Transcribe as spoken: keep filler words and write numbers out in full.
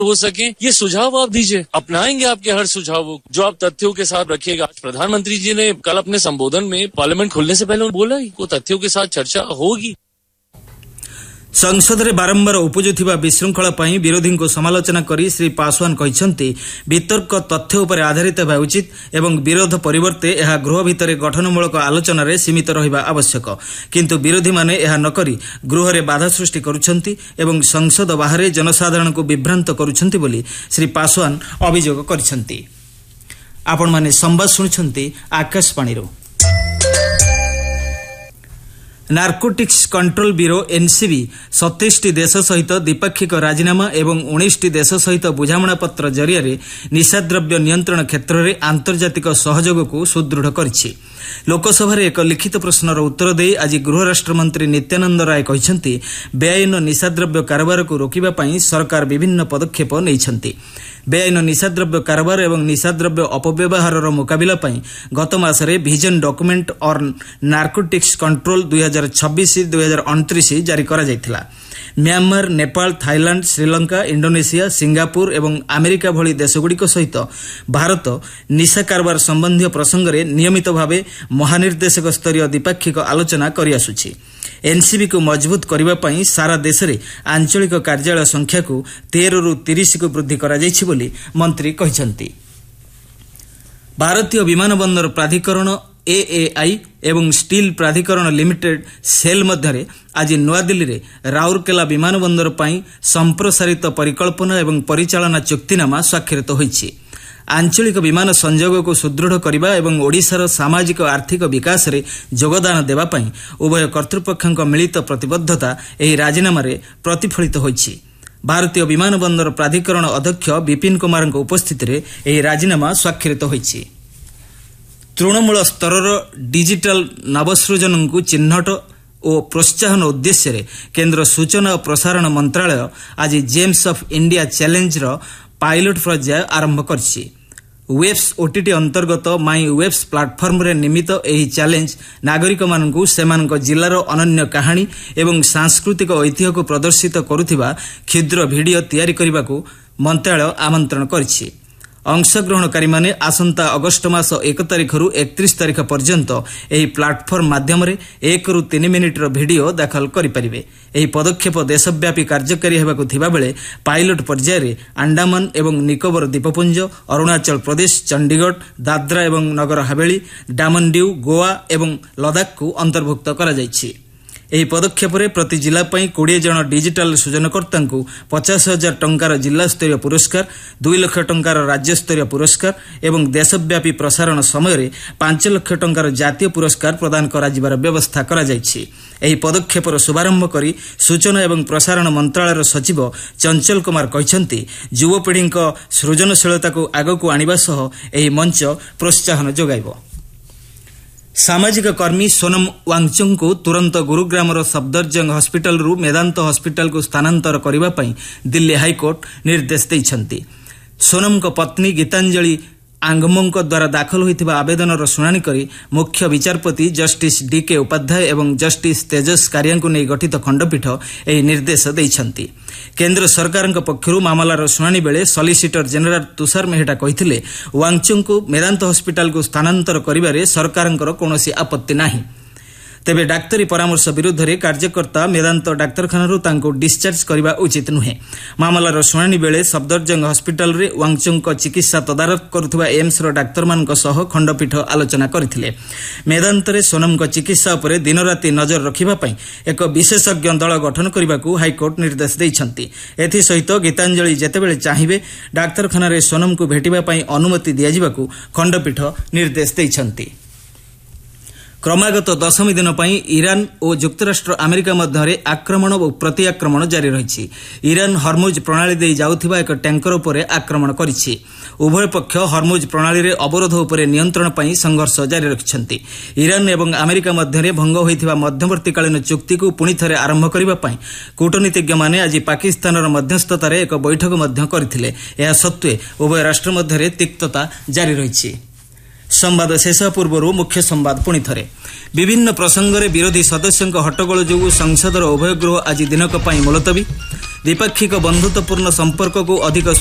हो सके ये सुझाव आप दीजिए, अपनाएंगे आपके हर सुझावों जो आप तथ्यों के साथ रखिएगा। प्रधानमंत्री जी ने कल अपने संबोधन में पार्लियामेंट खुलने से पहले बोला ही वो तथ्यों के साथ चर्चा होगी। संसद में बारंबार उपजुथिबा विशृंखला पई विरोधी को समालोचना करी श्री पासवान कहिसंती वितर्क तथ्य उपर आधारित हेबा उचित एवं विरोध परिवर्ते एहा गृह भितरे गठनमूलक आलोचना रे सीमित रहिबा आवश्यक, किंतु विरोधी माने एहा नकरी गृह रे बाधा सृष्टि करुछंती एवं संसद बाहर जनसाधारण को विभ्रांत करुछंती बोली श्री पासवान अभियोग करिसंती। आपण माने संवाद सुनछंती आकाशवाणी रो। नार्कोटिक्स कंट्रोल ब्यूरो एनसीबी सत्ताईस टी देश सहित द्विपाक्षिक राजीनामा एवं उन्नीस टी देश सहित बुझामणा पत्र जरिया निशाद्रव्य नियंत्रण क्षेत्र में आंतर्जातिक सहयोग को सुदृढ़ करिछि। लोकसभा एक लिखित प्रश्नर उत्तर दे आज गृह राष्ट्रमंत्री नित्यानंद राय कहिसंती बेआईन निशाद्रव्य कारोबार को रोकिबा पई सरकार विभिन्न पदक्षेप नेइछंती। बेआईन निशाद्रव्य कारोबार एवं निशाद्रव्य अपव्यवहार मुकाबिला पई गत मासरे विजन डॉक्यूमेंट और नार्कोटिक्स कंट्रोल दुई हजार छब्बीस दुई हजार अणतीस जारी करा जायथिला। Myanmar, Nepal, Thailand, Sri Lanka, Indonesia, Singapore एवं अमेरिका भली देशगुड़िक सहित भारत निशा कारोबार संबंधी प्रसंग में नियमित भावे महानिर्देशक स्तरीय द्विपाक्षिक आलोचना करि आसुछि। एनसीबी को मजबूत करबा पई सारा देश में आंचलिक कार्यालय संख्या को तेरह रु तीस को वृद्धि करा जायछि बोली मंत्री कहिसंती। भारतीय विमान बंदर प्राधिकरण एएआई एवं स्टील प्राधिकरण लिमिटेड सेल मध्य आज नूआदिल्ली रे राउरकेला विमान बंदर पई संप्रसारित परिकल्पना एवं परिचालना चुक्तिनामा स्वाक्षरित होईछि। आंचलिक विमान संयोग को सुदृढ़ करबा एवं ओडिशार सामाजिक आर्थिक विकास रे योगदान देबा पई उभय कर्तृपक्षक मिलित प्रतिबद्धता एही राजीनामा रे प्रतिफलित होईछि। भारतीय विमान बंदर प्राधिकरण अध्यक्ष विपिन कुमार उपस्थिति रे एही राजीनामा स्वाक्षरित होईछि। तृणमूल स्तर डिजिटल नवसृजन को चिन्हट और प्रोत्साहन उद्देश्य रे केंद्र सूचना और प्रसारण मंत्रालय आज James of India challenge row pilot पर्याय आरंभ करछि। वेब्स ओटीटी अंतर्गत माई वेब्स प्लाटफर्म रे निर्मित एही चैलेंज नागरिक मानकु सेमानक जिल्लार अनन्य कहानी एवं सांस्कृतिक ऐतिह्य को प्रदर्शित करुथिबा क्षुद्र वीडियो तैयारी करबाकू मंत्रालय आमंत्रण करछि। अंशग्रहणकारी माने आसंता अगस्ट मास एक तारिख रु एकतीस तारिख पर्यंत एही प्लाटफर्म माध्यम रे एक रु तीन मिनिटर वीडियो दाखल करि परिबे। एही पदक्षेप देशव्यापी कार्यकारी हेबाकू थिबा बेले पायलट पर्याय रे अंडमान एवं निकोबर द्वीपपुंज, अरुणाचल प्रदेश, चंडीगढ़, दादरा एवं नगर हवेली, डामन डीव, गोवा एवं लद्दाख को अंतर्भुक्त करा जायछि। एही पदक्षेप रे प्रति जिला पई बीस जन डिजिटल सृजनकर्ता को पचास हजार टंकार जिला स्तरीय पुरस्कार, दो लाख टंकार राज्य स्तरीय पुरस्कार एवं देशव्यापी प्रसारण समय रे पांच लाख टंकार जातीय पुरस्कार प्रदान करा जिबार व्यवस्था करा जायछि। एही पदक्षेपर शुभारंभ करी सूचना एवं प्रसारण मंत्रालयर सचिव चंचल कुमार कहिसंती युवपीढ़ी सृजनशीलता को आगकू आनिबा सह एही मंच प्रोत्साहन जोगाइबो। सामाजिक कर्मी सोनम वांगचुक को तुरंत गुरुग्राम सफदरजंग हॉस्पिटल रु मेदांत हॉस्पिटल को स्थानांतर करबा पई दिल्ली हाईकोर्ट निर्देश दैछंती। सोनम को पत्नी गीतांजलि आंगमों द्वारा दाखल होइथिबा आवेदनर शुणाणी करी मुख्य विचारपति जस्टिस डीके उपाध्याय एवं जस्टिस तेजस कारिया को नहीं गठित खंडपीठ एही निर्देश दैछंती। केंद्र सरकार पक्षरु मामलार शुणाणी बेले सॉलिसिटर जनरल तुषार मेहटा कहिथिले वांगचुक को मेदांत हॉस्पिटल को स्थानांतर करिबारे सरकारंकर कोनोसी आपत्ति नाही, तेबे डाक्तरी परामर्श विरुद्ध रे कार्यकर्ता मेदांत डाक्तरखाना तांको डिस्चार्ज करबा उचित नुहे। मामलार शुणाणी बेले सफदरजंग हॉस्पिटल रे वांगचुक चिकित्सा तदारख करुथबा एम्स रो डाक्तर मानक सह खंडपीठ आलोचना करथिले। मेदांत रे सोनम को चिकित्सा उपरे दिन राति नजर रखिबा पई एक विशेषज्ञ दल गठन करबाकू हाईकोर्ट निर्देश दैछंती। एथि सहित गीतांजलि जेतेबेले चाहिबे डाक्तरखाना रे सोनम को भेटिबा पई अनुमति दिया जिबाकू खंडपीठ निर्देश दैछंती। क्रमागत दशमी दिन पर ईरान और युक्तराष्ट्र अमेरिका मध्य आक्रमण और प्रति आक्रमण जारी रही। ईरान हरमुज प्रणाली दे जाउथिबा एक टैंकर उपरे आक्रमण करिछि। उभय पक्ष हरमुज प्रणाली रे अवरोध उपरे नियंत्रण पई संघर्ष जारी रखिछंती। ईरान एवं अमेरिका मध्य भंग होइथिबा मध्यवर्तीकालीन चुक्ति को पुणी थरे आरंभ करबा पई कूटनीतिज्ञ माने आज पाकिस्तानर मध्यस्थतार एक बैठक मध्य करथिले। एहा सत्वे उभय राष्ट्र मध्य तिक्तता जारी रही। संवाद शेष पूर्व मुख्य संवाद पुणी थरे। विभिन्न प्रसंग में विरोधी सदस्यों हट्टगोल जो संसदर उभय गृह आज दिनक मुलतवी। ଦ୍ୱିପାକ୍ଷିକ ବନ୍ଧୁତ୍ୱପୂର୍ଣ୍ଣ ସମ୍ପର୍କକୁ ଅଧିକ